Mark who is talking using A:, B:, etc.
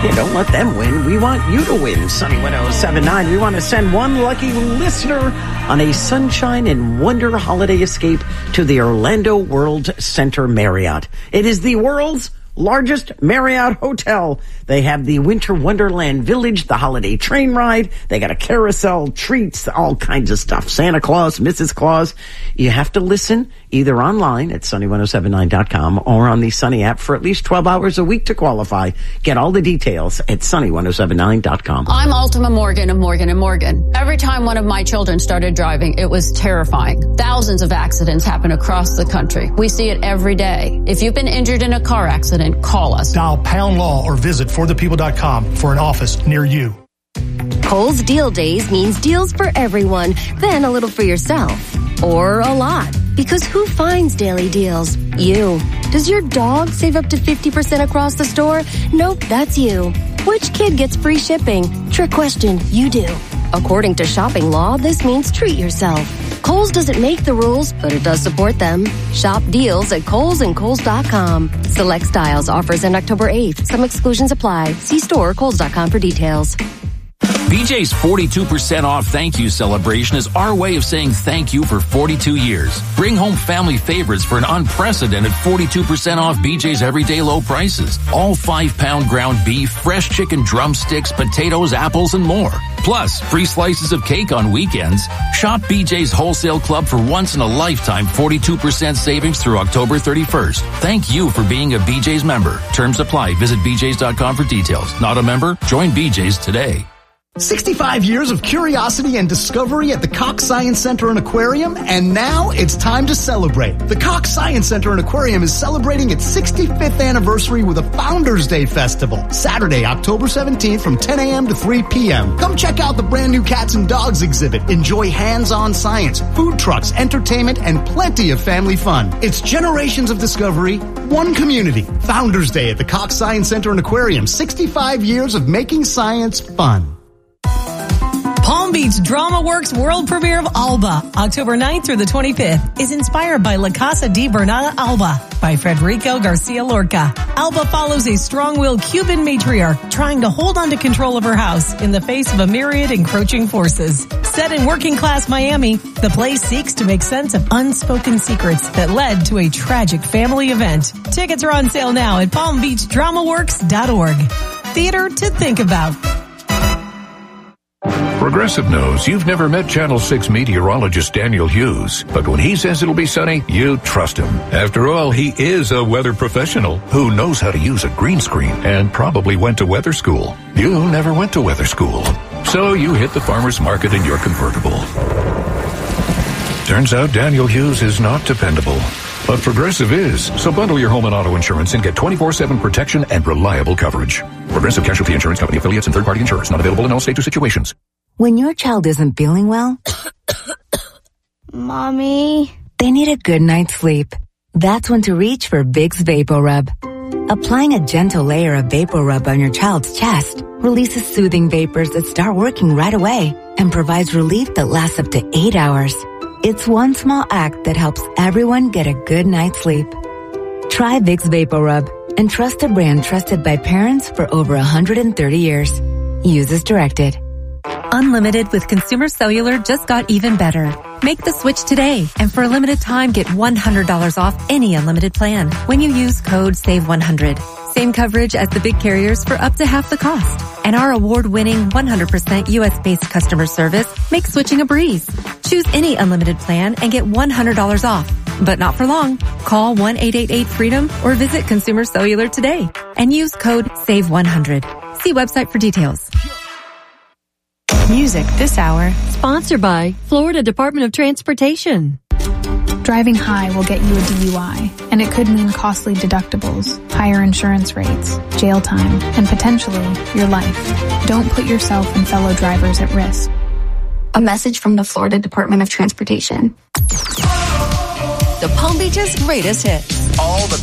A: Yeah, don't let them win. We want you to win. Sunny 107.9. We want to send one lucky listener on a Sunshine and Wonder holiday escape to the Orlando World Center Marriott. It is the world's largest Marriott hotel. They have the Winter Wonderland Village, the holiday train ride. They got a carousel, treats, all kinds of stuff. Santa Claus, Mrs. Claus. You have to listen either online at sunny1079.com or on the Sunny app for at least 12 hours a week to qualify. Get all the details at sunny1079.com.
B: I'm Ultima Morgan of Morgan & Morgan. Every time one of my children started driving, it was terrifying. Thousands of accidents happen across the country. We see it every day. If you've been injured in a car accident, call us.
C: Dial pound law or visit forthepeople.com for an office near you.
D: Kohl's Deal Days means deals for everyone, then a little for yourself. Or a lot. Because who finds daily deals? You. Does your dog save up to 50% across the store? Nope, that's you. Which kid gets free shipping? Trick question, you do. According to shopping law, this means treat yourself. Kohl's doesn't make the rules, but it does support them. Shop deals at Kohl's and Kohl's.com. Select styles, offers end October 8th. Some exclusions apply. See store or Kohl's.com for details.
E: BJ's 42% off thank you celebration is our way of saying thank you for 42 years. Bring home family favorites for an unprecedented 42% off BJ's everyday low prices. All 5-pound ground beef, fresh chicken drumsticks, potatoes, apples, and more. Plus, free slices of cake on weekends. Shop BJ's Wholesale Club for once-in-a-lifetime 42% savings through October 31st. Thank you for being a BJ's member. Terms apply. Visit bjs.com for details. Not a member? Join BJ's today.
F: 65 years of curiosity and discovery at the Cox Science Center and Aquarium, and now it's time to celebrate. The Cox Science Center and Aquarium is celebrating its 65th anniversary with a Founders Day Festival, Saturday, October 17th from 10 a.m. to 3 p.m. Come check out the brand new Cats and Dogs exhibit. Enjoy hands-on science, food trucks, entertainment, and plenty of family fun. It's generations of discovery, one community. Founders Day at the Cox Science Center and Aquarium, 65 years of making science fun.
G: Palm Beach Drama Works world premiere of Alba, October 9th through the 25th, is inspired by La Casa de Bernarda Alba by Federico Garcia Lorca. Alba follows a strong-willed Cuban matriarch trying to hold on to control of her house in the face of a myriad encroaching forces. Set in working-class Miami, the play seeks to make sense of unspoken secrets that led to a tragic family event. Tickets are on sale now at palmbeachdramaworks.org. Theater to think about.
H: Progressive knows you've never met Channel 6 meteorologist Daniel Hughes, but when he says it'll be sunny, you trust him. After all, he is a weather professional who knows how to use a green screen and probably went to weather school. You never went to weather school, so you hit the farmer's market in your convertible. Turns out Daniel Hughes is not dependable, but Progressive is. So bundle your home and auto insurance and get 24/7 protection and reliable coverage. Progressive Casualty Insurance Company affiliates and third-party insurers. Not available in all states or situations.
I: When your child isn't feeling well,
J: Mommy,
I: they need a good night's sleep. That's when to reach for Vicks VapoRub. Applying a gentle layer of VapoRub on your child's chest releases soothing vapors that start working right away and provides relief that lasts up to 8 hours. It's one small act that helps everyone get a good night's sleep. Try Vicks VapoRub and trust a brand trusted by parents for over 130 years. Use as directed.
K: Unlimited with Consumer Cellular just got even better. Make the switch today, and for a limited time, get $100 off any unlimited plan when you use code SAVE100. Same coverage as the big carriers for up to half the cost. And our award-winning 100% U.S.-based customer service makes switching a breeze. Choose any unlimited plan and get $100 off. But not for long. Call 1-888-FREEDOM or visit Consumer Cellular today and use code SAVE100. See website for details.
L: Music this hour.
M: Sponsored by Florida Department of Transportation.
L: Driving high will get you a DUI, and it could mean costly deductibles, higher insurance rates, jail time, and potentially your life. Don't put yourself and fellow drivers at risk.
N: A message from the Florida Department of Transportation.
O: The Palm Beach's greatest hits.
P: All the